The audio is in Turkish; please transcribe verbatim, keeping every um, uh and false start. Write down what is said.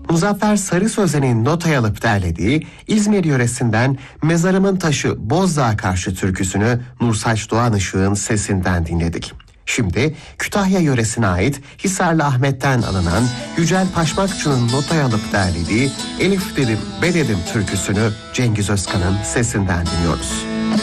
Muzaffer Sarı Sözen'in notaya alıp derlediği İzmir yöresinden Mezarımın Taşı Bozdağ'a karşı türküsünü Nursaç Doğan Işık'ın sesinden dinledik. Şimdi Kütahya yöresine ait Hisarlı Ahmet'ten alınan Yücel Paşmakçı'nın notaya alıp derlediği Elif Dedim Be Dedim türküsünü Cengiz Özkan'ın sesinden dinliyoruz.